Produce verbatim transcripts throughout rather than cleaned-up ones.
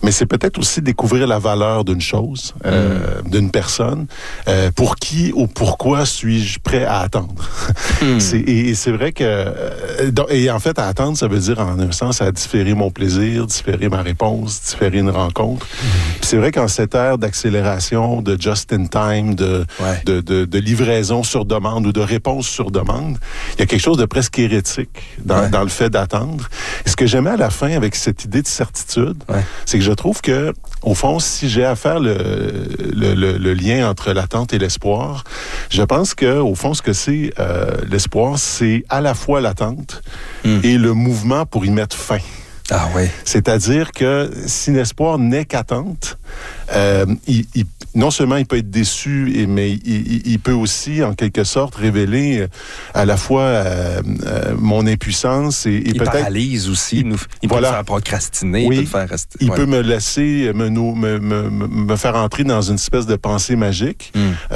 mais c'est peut-être aussi découvrir la valeur d'une chose, euh, mm. d'une personne, euh, pour qui ou pourquoi suis-je prêt à attendre. Mm. c'est, et, et c'est vrai que, euh, et en fait, à attendre, ça veut dire en un sens à différer mon plaisir, différer ma réponse, différer une rencontre. Mm. Puis c'est vrai qu'en cette ère d'accélération, de just in time, de, ouais. de, de, de livraison sur demande ou de réponse sur demande, il y a quelque chose de presque hérétique dans, ouais. dans le fait d'attendre. Et ce que j'aimais à la fin avec cette idée de certitude, ouais. c'est que je trouve que, au fond, si j'ai à faire le, le, le, le lien entre l'attente et l'espoir, je pense que, au fond, ce que c'est euh, l'espoir, c'est à la fois l'attente mm. et le mouvement pour y mettre fin. Ah oui. C'est-à-dire que si l'espoir n'est qu'attente, euh, il, il, non seulement il peut être déçu, et, mais il, il, il peut aussi, en quelque sorte, révéler à la fois euh, euh, mon impuissance et, et il peut-être... Il paralyse aussi, il, nous, il voilà. peut nous faire procrastiner, oui, peut faire rester... Il ouais. peut me laisser, me, me, me, me faire entrer dans une espèce de pensée magique, mm.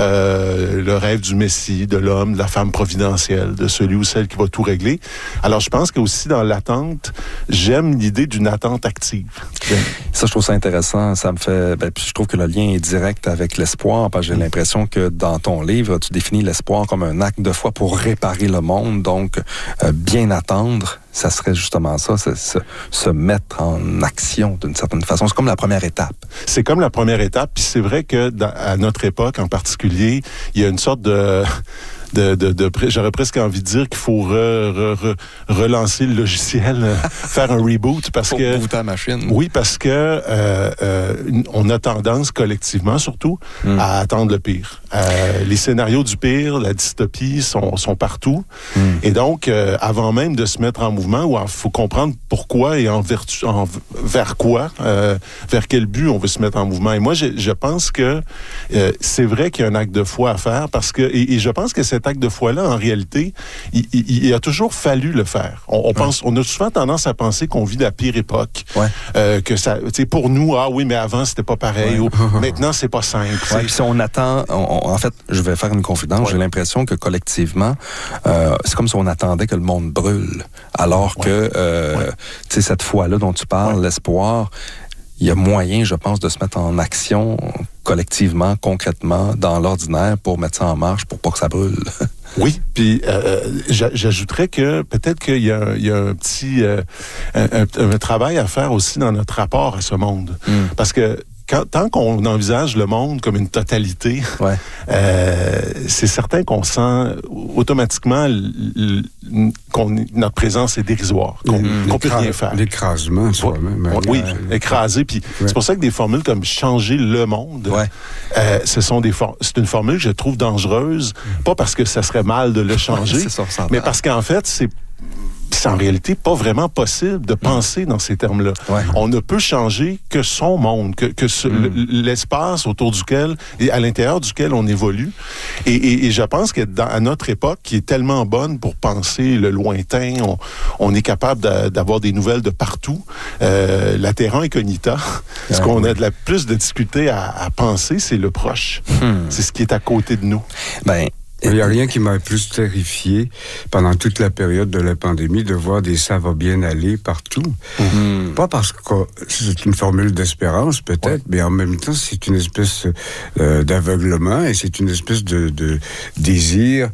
euh, le rêve du Messie, de l'homme, de la femme providentielle, de celui ou celle qui va tout régler. Alors, je pense qu'aussi dans l'attente, j'aime l'idée d'une attente active. Ça, je trouve ça intéressant. Ça me fait... Ben, je trouve que le lien est direct avec l'espoir, parce que j'ai mmh. l'impression que dans ton livre, tu définis l'espoir comme un acte de foi pour réparer le monde. Donc, euh, bien attendre, ça serait justement ça, c'est, se, se mettre en action d'une certaine façon. C'est comme la première étape. C'est comme la première étape, puis c'est vrai que dans, à notre époque en particulier, il y a une sorte de... De, de, de, j'aurais presque envie de dire qu'il faut re, re, re, relancer le logiciel, faire un reboot parce faut que booter la machine. Oui, parce que euh, euh, on a tendance collectivement surtout mm. à attendre le pire. Euh, les scénarios du pire, la dystopie sont, sont partout, mm. et donc euh, avant même de se mettre en mouvement, il faut comprendre pourquoi et en vertu, en, vers quoi, euh, vers quel but on veut se mettre en mouvement. Et moi, je, je pense que euh, c'est vrai qu'il y a un acte de foi à faire parce que et, et je pense que cet acte de foi-là, en réalité, il, il, il a toujours fallu le faire. On, on, pense, ouais. on a souvent tendance à penser qu'on vit la pire époque. Ouais. Euh, que ça, tu sais, pour nous, ah oui, mais avant, c'était pas pareil. Ouais. Ou, maintenant, c'est pas simple. Ouais, puis si on attend... On, en fait, je vais faire une confidence. Ouais. J'ai l'impression que collectivement, euh, c'est comme si on attendait que le monde brûle. Alors ouais. que, euh, ouais. tu sais, cette foi-là dont tu parles, ouais. l'espoir... Il y a moyen, je pense, de se mettre en action collectivement, concrètement, dans l'ordinaire pour mettre ça en marche pour pas que ça brûle. Oui, puis euh, j'ajouterais que peut-être qu'il y a, il y a un petit euh, un, un, un travail à faire aussi dans notre rapport à ce monde. Mm. Parce que Quand, tant qu'on envisage le monde comme une totalité, ouais. euh, c'est certain qu'on sent automatiquement l, l, qu'on, notre présence est dérisoire, qu'on mmh. ne peut rien faire. L'écrasement, soi-même. Ouais, oui, ouais. écrasé. Puis ouais. c'est pour ça que des formules comme changer le monde, ouais. euh, ce sont des for- c'est une formule que je trouve dangereuse, mmh. pas parce que ça serait mal de le changer, ouais, ça, mais parce qu'en fait, c'est c'est en réalité pas vraiment possible de penser mmh. dans ces termes-là. Ouais. On ne peut changer que son monde, que, que ce, mmh. l'espace autour duquel et à l'intérieur duquel on évolue. Et, et, et je pense que dans, à notre époque, qui est tellement bonne pour penser le lointain, on, on est capable de, d'avoir des nouvelles de partout. Euh, la terra incognita, ouais, ce qu'on oui. a de la plus de difficulté à, à penser, c'est le proche. Mmh. C'est ce qui est à côté de nous. Ben, il n'y a rien qui m'a plus terrifié pendant toute la période de la pandémie de voir des ça va bien aller partout. Mmh. Pas parce que c'est une formule d'espérance peut-être, ouais. mais en même temps c'est une espèce euh, d'aveuglement et c'est une espèce de, de désir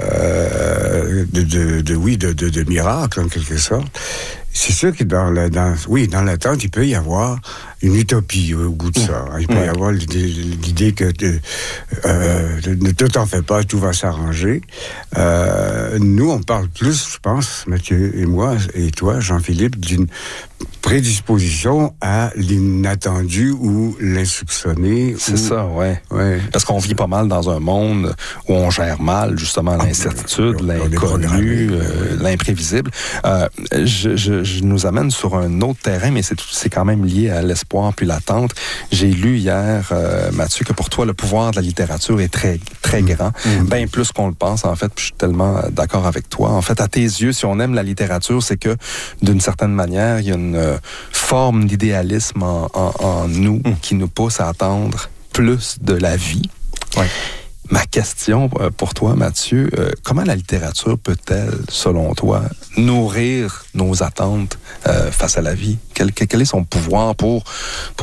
euh, de, de, de oui de, de, de miracle en quelque sorte. C'est sûr que dans la, dans, oui, dans l'attente, il peut y avoir une utopie au bout de ça. Il peut ouais. y avoir l'idée, l'idée que de, euh, de, ne t'en fais pas, tout va s'arranger. Euh, nous, on parle plus, je pense, Mathieu et moi, et toi, Jean-Philippe, d'une prédisposition à l'inattendu ou l'insoupçonné. C'est ou... ça, ouais. ouais. Parce qu'on vit pas mal dans un monde où on gère mal, justement, l'incertitude, ah, l'inconnu, euh, l'imprévisible. Euh, je, je, je nous amène sur un autre terrain, mais c'est, c'est quand même lié à l'espoir puis l'attente. J'ai lu hier, euh, Mathieu, que pour toi, le pouvoir de la littérature est très, très mmh. grand. Mmh. Bien plus qu'on le pense, en fait, puis je suis tellement d'accord avec toi. En fait, à tes yeux, si on aime la littérature, c'est que, d'une certaine manière, il y a une euh, forme d'idéalisme en, en, en nous mmh. qui nous pousse à attendre plus de la vie. Ouais. Ma question pour toi, Mathieu, euh, comment la littérature peut-elle, selon toi, nourrir nos attentes euh, face à la vie? Quel, quel est son pouvoir pour, pour